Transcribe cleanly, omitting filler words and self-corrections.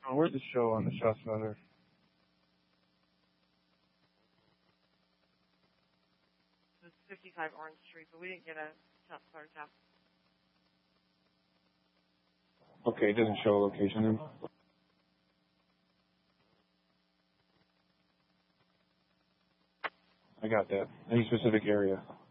Oh, where's the show on the ShotSpotter? It's 55 Orange Street, but we didn't get a ShotSpotter tap. Okay, it doesn't show a location then. I got that. Any specific area?